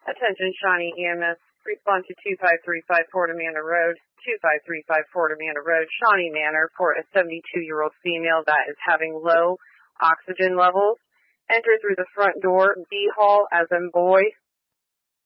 Attention Shawnee EMS, respond to 2535 Fort Amanda Road, 2535 Fort Amanda Road, Shawnee Manor for a 72-year-old female that is having low oxygen levels. Enter through the front door, B hall as in boy,